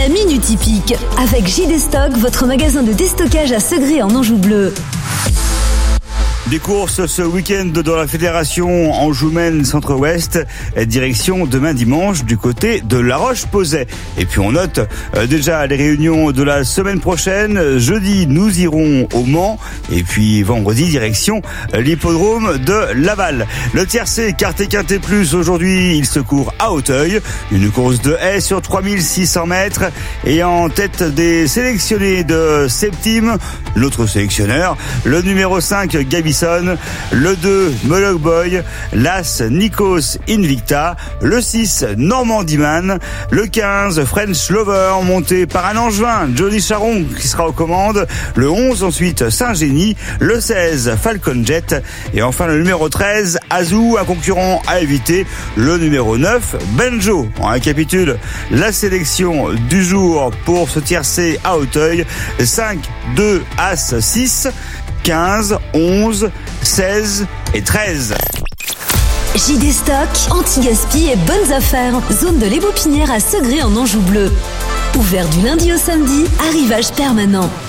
La Minute Hippique avec JD Stock, votre magasin de déstockage à Segré en Anjou bleu. Des courses ce week-end dans la fédération Anjou-Maine Centre-Ouest, direction demain dimanche du côté de La Roche-Posay. Et puis on note déjà les réunions de la semaine prochaine. Jeudi, nous irons au Mans et puis vendredi, direction l'hippodrome de Laval. Le tiercé Quarté Quinté Plus, aujourd'hui, il se court à Auteuil. Une course de haie sur 3600 mètres et en tête des sélectionnés de Septime, l'autre sélectionneur, le numéro 5, Gabi, le 2, Moloch Boy, l'As Nikos Invicta, le 6, Normandie Man, le 15, French Lover, monté par un Angevin, Johnny Charon, qui sera aux commandes, le 11, ensuite Saint-Génie, le 16, Falcon Jet, et enfin le numéro 13, Azou, un concurrent à éviter, le numéro 9, Benjo. On récapitule la sélection du jour pour ce tiercé à Auteuil, 5, 2, As, 6, 15, 11, 16 et 13. JD Stock, anti-gaspi et bonnes affaires. Zone de l'Ébopinière à Segré en Anjou bleu. Ouvert du lundi au samedi, arrivage permanent.